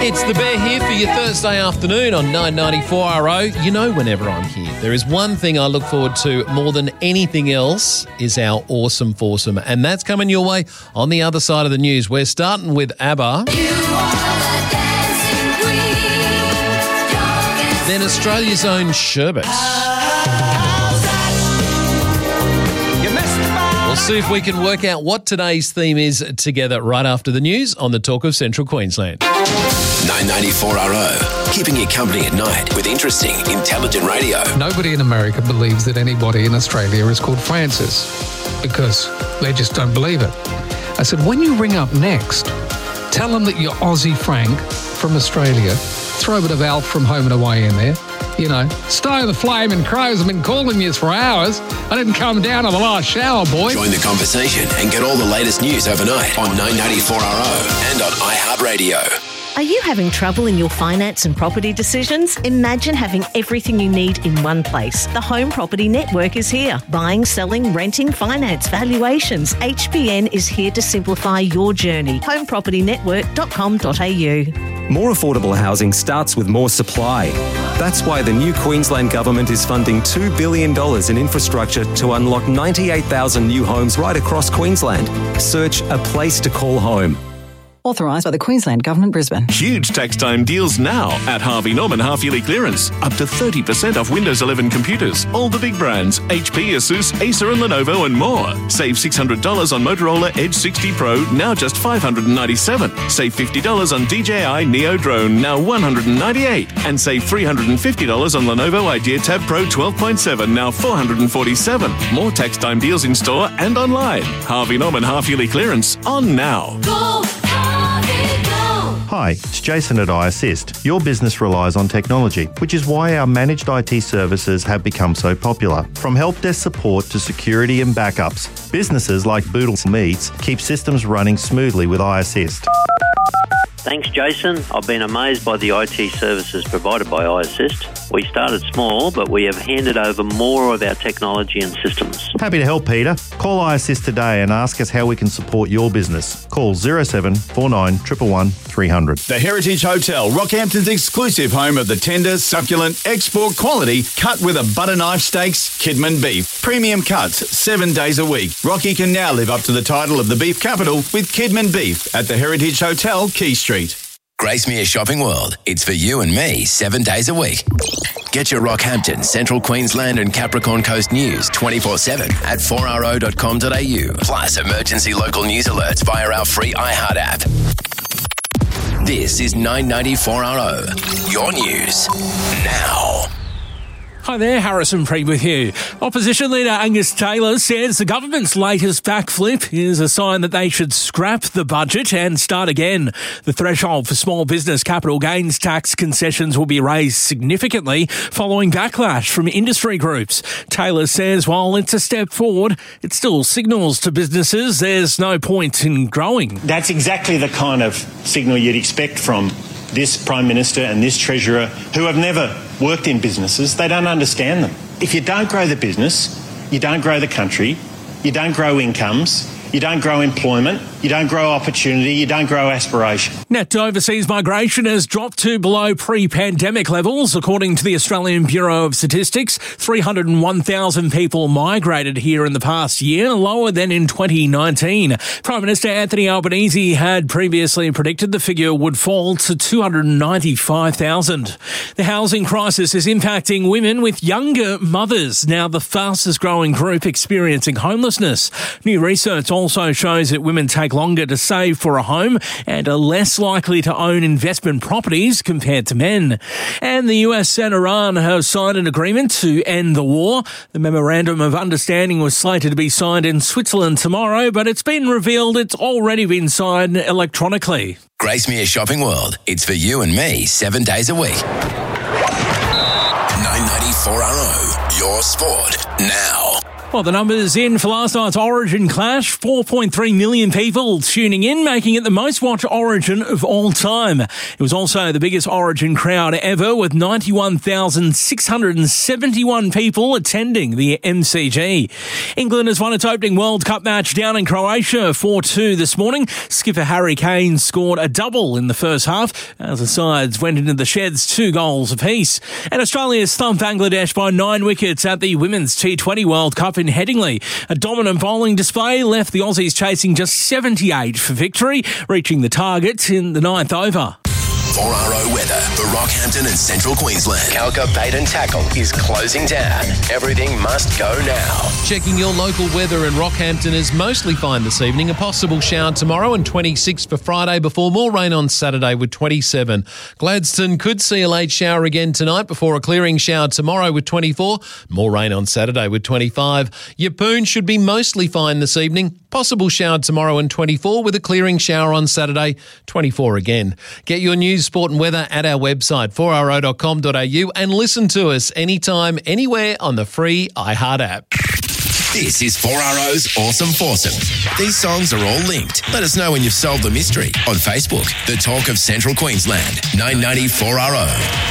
It's the Bear here for your Thursday afternoon on 994RO. You know, whenever I'm here, there is one thing I look forward to more than anything else is our awesome foursome. And that's coming your way on the other side of the news. We're starting with ABBA. Then Australia's own Sherbet. We'll see if we can work out what today's theme is together right after the news on the Talk of Central Queensland. 994RO, keeping you company at night with interesting, intelligent radio. Nobody in America believes that anybody in Australia is called Francis because they just don't believe it. I said, when you ring up next, tell them that you're Aussie Frank from Australia. Throw a bit of Alf from Home and Away in there. You know, Stow the Flame and Crows have been calling you for hours. I didn't come down on the last shower, boy. Join the conversation and get all the latest news overnight on 994RO and on iHeartRadio. Are you having trouble in your finance and property decisions? Imagine having everything you need in one place. The Home Property Network is here. Buying, selling, renting, finance, valuations. HPN is here to simplify your journey. homepropertynetwork.com.au. More affordable housing starts with more supply. That's why the new Queensland Government is funding $2 billion in infrastructure to unlock 98,000 new homes right across Queensland. Search A Place to Call Home. Authorised by the Queensland Government, Brisbane. Huge tax time deals now at Harvey Norman half-yearly clearance. Up to 30% off Windows 11 computers. All the big brands, HP, Asus, Acer and Lenovo and more. Save $600 on Motorola Edge 60 Pro, now just $597. Save $50 on DJI Neo Drone, now $198. And save $350 on Lenovo Idea Tab Pro 12.7, now $447. More tax time deals in store and online. Harvey Norman half-yearly clearance on now. Go! Hi, it's Jason at iAssist. Your business relies on technology, which is why our managed IT services have become so popular. From help desk support to security and backups, businesses like Boodle Meats keep systems running smoothly with iAssist. Thanks, Jason. I've been amazed by the IT services provided by iAssist. We started small, but we have handed over more of our technology and systems. Happy to help, Peter. Call iAssist today and ask us how we can support your business. Call 0749 111 300. The Heritage Hotel, Rockhampton's exclusive home of the tender, succulent, export quality, cut with a butter knife steaks, Kidman beef. Premium cuts, 7 days a week. Rocky can now live up to the title of the beef capital with Kidman beef at the Heritage Hotel, Quay Street. Gracemere Shopping World. It's for you and me 7 days a week. Get your Rockhampton, Central Queensland and Capricorn Coast news 24/7 at 4ro.com.au. Plus emergency local news alerts via our free iHeart app. This is 994RO. Your news now. Hi there, Harrison Preed with you. Opposition leader Angus Taylor says the government's latest backflip is a sign that they should scrap the budget and start again. The threshold for small business capital gains tax concessions will be raised significantly following backlash from industry groups. Taylor says while it's a step forward, it still signals to businesses there's no point in growing. That's exactly the kind of signal you'd expect from this Prime Minister and this Treasurer who have never worked in businesses. They don't understand them. If you don't grow the business, you don't grow the country, you don't grow incomes, you don't grow employment, you don't grow opportunity, you don't grow aspiration. Net overseas migration has dropped to below pre-pandemic levels. According to the Australian Bureau of Statistics, 301,000 people migrated here in the past year, lower than in 2019. Prime Minister Anthony Albanese had previously predicted the figure would fall to 295,000. The housing crisis is impacting women with younger mothers, now the fastest growing group experiencing homelessness. New research also shows that women take longer to save for a home and are less likely to own investment properties compared to men. And the US and Iran have signed an agreement to end the war. The memorandum of understanding was slated to be signed in Switzerland tomorrow, but it's been revealed it's already been signed electronically. Gracemere Shopping World. It's for you and me 7 days a week. 994RO. Your sport now. Well, the numbers in for last night's Origin clash, 4.3 million people tuning in, making it the most watched Origin of all time. It was also the biggest Origin crowd ever, with 91,671 people attending the MCG. England has won its opening World Cup match down in Croatia 4-2 this morning. Skipper Harry Kane scored a double in the first half as the sides went into the sheds 2 goals apiece. And Australia stumped Bangladesh by 9 wickets at the Women's T20 World Cup in Headingley. A dominant bowling display left the Aussies chasing just 78 for victory, reaching the target in the 9th over. 4RO weather for Rockhampton and Central Queensland. Calca Bait and Tackle is closing down. Everything must go now. Checking your local weather in Rockhampton is mostly fine this evening. A possible shower tomorrow and 26 for Friday before more rain on Saturday with 27. Gladstone could see a late shower again tonight before a clearing shower tomorrow with 24. More rain on Saturday with 25. Yeppoon should be mostly fine this evening. Possible shower tomorrow and 24 with a clearing shower on Saturday, 24 again. Get your news, sport and weather at our website, 4ro.com.au, and listen to us anytime, anywhere on the free iHeart app. This is 4RO's Awesome Foursome. These songs are all linked. Let us know when you've solved the mystery on Facebook. The Talk of Central Queensland, 990 4RO.